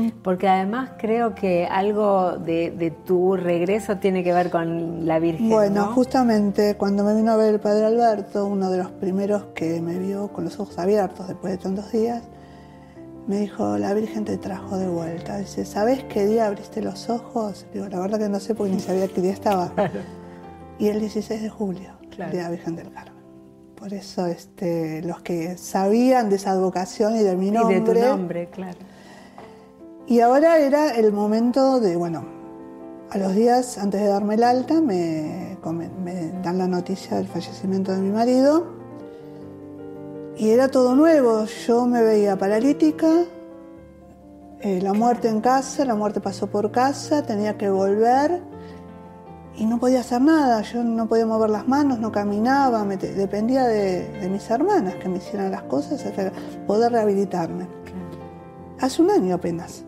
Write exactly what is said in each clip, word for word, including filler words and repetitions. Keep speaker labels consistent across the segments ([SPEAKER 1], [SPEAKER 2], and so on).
[SPEAKER 1] Porque además creo que algo de, de tu regreso tiene que ver con la Virgen,
[SPEAKER 2] Bueno,
[SPEAKER 1] ¿no?
[SPEAKER 2] justamente cuando me vino a ver el Padre Alberto, uno de los primeros que me vio con los ojos abiertos después de tantos días, me dijo, la Virgen te trajo de vuelta. Dice, ¿sabés qué día abriste los ojos? Digo, la verdad que no sé porque ni sabía qué día estaba.
[SPEAKER 1] Claro.
[SPEAKER 2] Y el dieciséis de julio,
[SPEAKER 1] Claro.
[SPEAKER 2] el día de la Virgen del Carmen. Por eso este, los que sabían de esa advocación y de mi nombre...
[SPEAKER 1] Y de tu nombre, claro.
[SPEAKER 2] Y ahora era el momento de, bueno, a los días antes de darme el alta me, me dan la noticia del fallecimiento de mi marido y era todo nuevo. Yo me veía paralítica, eh, la muerte en casa, la muerte pasó por casa, tenía que volver y no podía hacer nada. Yo no podía mover las manos, no caminaba, me, dependía de, de mis hermanas que me hicieran las cosas hasta poder rehabilitarme. Hace un año apenas.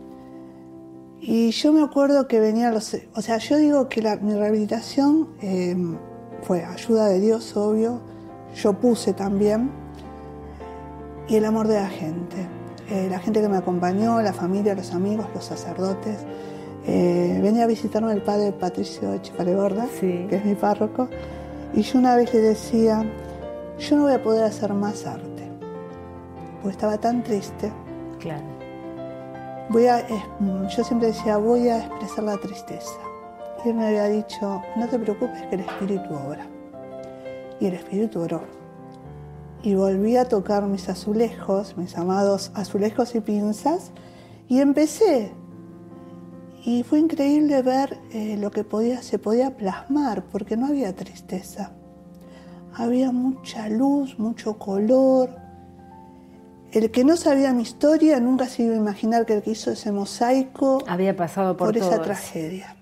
[SPEAKER 2] Y yo me acuerdo que venían los... O sea, yo digo que la, mi rehabilitación eh, fue ayuda de Dios, obvio. Yo puse también. Y el amor de la gente. Eh, la gente que me acompañó, la familia, los amigos, los sacerdotes. Eh, venía a visitarme el padre Patricio Echevarría, sí, que es mi párroco. Y yo una vez le decía, yo no voy a poder hacer más arte. Porque estaba tan triste.
[SPEAKER 1] Claro.
[SPEAKER 2] Voy a, yo siempre decía, voy a expresar la tristeza. Y él me había dicho, no te preocupes que el Espíritu obra. Y el Espíritu oró. Y volví a tocar mis azulejos, mis amados azulejos y pinzas, y empecé. Y fue increíble ver eh, lo que podía, se podía plasmar, porque no había tristeza. Había mucha luz, mucho color. El que no sabía mi historia nunca se iba a imaginar que el que hizo ese mosaico
[SPEAKER 1] había pasado por,
[SPEAKER 2] por esa
[SPEAKER 1] todos.
[SPEAKER 2] tragedia.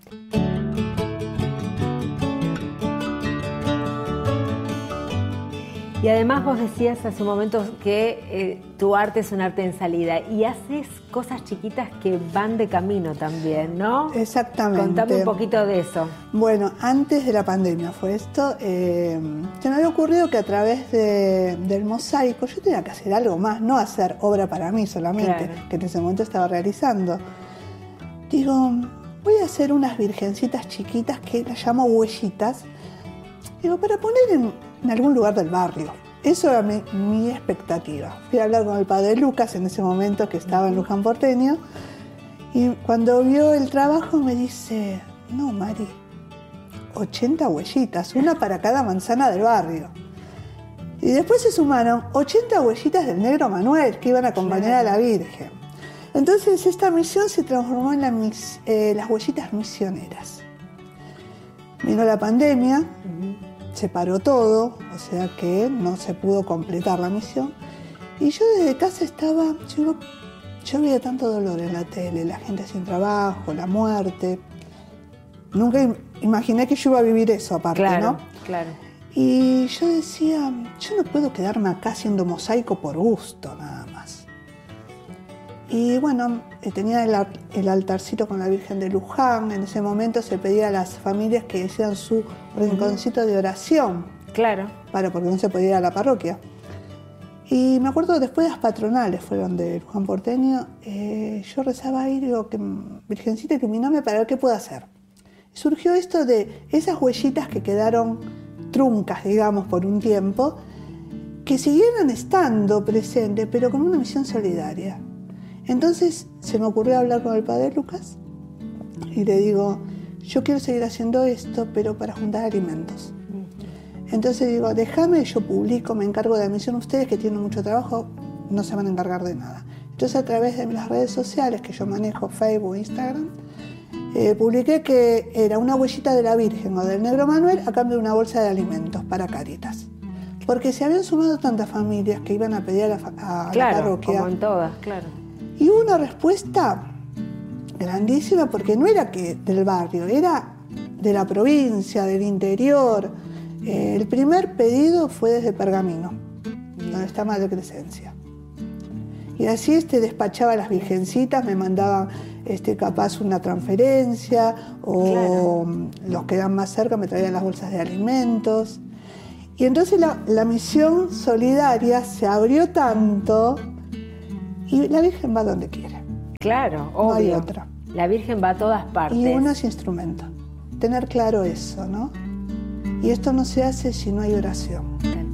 [SPEAKER 1] Y además vos decías hace un momento que eh, tu arte es un arte en salida y haces cosas chiquitas que van de camino también, ¿no?
[SPEAKER 2] Exactamente.
[SPEAKER 1] Contame un poquito de eso.
[SPEAKER 2] Bueno, antes de la pandemia fue esto. Eh, se me había ocurrido que a través de, del mosaico yo tenía que hacer algo más, no hacer obra para mí solamente, claro, que en ese momento estaba realizando. Digo, voy a hacer unas virgencitas chiquitas que las llamo huellitas. Digo, para poner en, en algún lugar del barrio. Eso era mi, mi expectativa. Fui a hablar con el padre Lucas en ese momento que estaba en Luján Porteño y cuando vio el trabajo me dice, no, Mari, ochenta huellitas, una para cada manzana del barrio. Y después se sumaron ochenta huellitas del Negro Manuel que iban a acompañar a la Virgen. Entonces esta misión se transformó en la mis, eh, las huellitas misioneras. Vino la pandemia, uh-huh, se paró todo, o sea que no se pudo completar la misión. Y yo desde casa estaba, yo, yo veía tanto dolor en la tele, la gente sin trabajo, la muerte. Nunca imaginé que yo iba a vivir eso aparte,
[SPEAKER 1] claro,
[SPEAKER 2] ¿no?
[SPEAKER 1] Claro.
[SPEAKER 2] Y yo decía, yo no puedo quedarme acá haciendo mosaico por gusto nada más. Y bueno, tenía el, el altarcito con la Virgen de Luján. En ese momento se pedía a las familias que hicieran su rinconcito de oración.
[SPEAKER 1] Claro.
[SPEAKER 2] Para, porque no se podía ir a la parroquia. Y me acuerdo que después de las patronales fueron de Luján Porteño, eh, yo rezaba ahí y digo, que Virgencita, iluminame para ver qué puedo hacer. Y surgió esto de esas huellitas que quedaron truncas, digamos, por un tiempo, que siguieran estando presentes, pero con una misión solidaria. Entonces se me ocurrió hablar con el padre Lucas y le digo, yo quiero seguir haciendo esto, pero para juntar alimentos. Entonces digo, déjame, yo publico, me encargo de la misión. Ustedes que tienen mucho trabajo no se van a encargar de nada. Entonces a través de las redes sociales que yo manejo, Facebook, Instagram, eh, publiqué que era una huellita de la Virgen o del Negro Manuel a cambio de una bolsa de alimentos para Cáritas. Porque se habían sumado tantas familias que iban a pedir a la, a
[SPEAKER 1] claro,
[SPEAKER 2] la parroquia.
[SPEAKER 1] Como en todas, claro.
[SPEAKER 2] Y hubo una respuesta grandísima porque no era que del barrio, era de la provincia, del interior. Eh, el primer pedido fue desde Pergamino, Bien. donde está Madre Crescencia. Y así este, despachaba a las virgencitas, me mandaban este, capaz una transferencia o claro. los que eran más cerca me traían las bolsas de alimentos. Y entonces la, la misión solidaria se abrió tanto y la Virgen va donde quiere.
[SPEAKER 1] Claro, obvio.
[SPEAKER 2] No hay otra.
[SPEAKER 1] La Virgen va a todas partes.
[SPEAKER 2] Y uno es instrumento. Tener claro eso, ¿no? Y esto no se hace si no hay oración.